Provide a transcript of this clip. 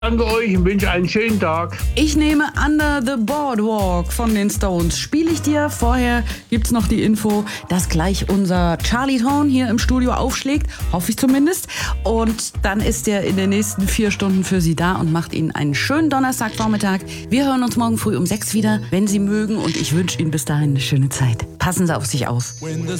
Danke euch und wünsche einen schönen Tag. Ich nehme Under the Boardwalk von den Stones. Spiele ich dir. Vorher gibt's noch die Info, dass gleich unser Charlie Tone hier im Studio aufschlägt. Hoffe ich zumindest. Und dann ist er in den nächsten 4 Stunden für Sie da und macht Ihnen einen schönen Donnerstagvormittag. Wir hören uns morgen früh um 6 wieder, wenn Sie mögen. Und ich wünsche Ihnen bis dahin eine schöne Zeit. Passen Sie auf sich auf.